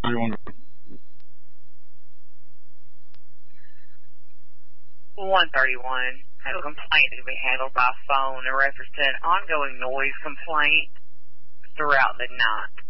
131. Had a complaint to be handled by phone in reference to an ongoing noise complaint throughout the night.